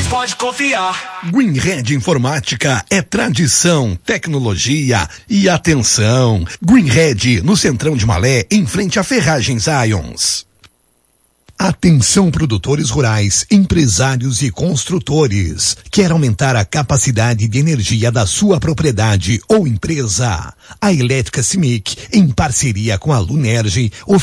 pode confiar. Greenhead Informática é tradição, tecnologia e atenção. Greenhead, no Centrão de Malé, em frente a Ferragens Ions. Atenção produtores rurais, empresários e construtores. Quer aumentar a capacidade de energia da sua propriedade ou empresa? A Elétrica CIMIC, em parceria com a Lunerge,